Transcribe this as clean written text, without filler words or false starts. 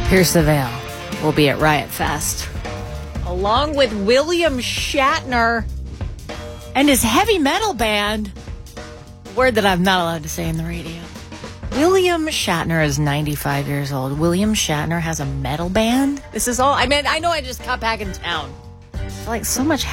Pierce the Veil will be at Riot Fest, along with William Shatner and his heavy metal band. A word that I'm not allowed to say in the radio. William Shatner is 95 years old. William Shatner has a metal band? This is all... I mean, I know I just got back in town. Like, so much